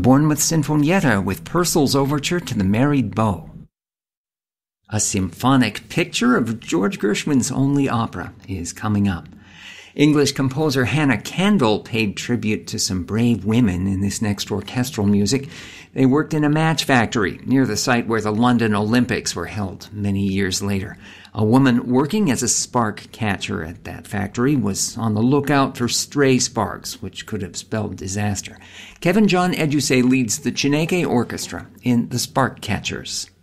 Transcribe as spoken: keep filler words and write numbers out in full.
Bournemouth Sinfonietta with Purcell's Overture to the Married Bow. A symphonic picture of George Gershwin's only opera is coming up. English composer Hannah Kendall paid tribute to some brave women in this next orchestral music. They worked in a match factory near the site where the London Olympics were held many years later. A woman working as a spark catcher at that factory was on the lookout for stray sparks, which could have spelled disaster. Kevin John Edusei leads the Chineke Orchestra in The Spark Catchers.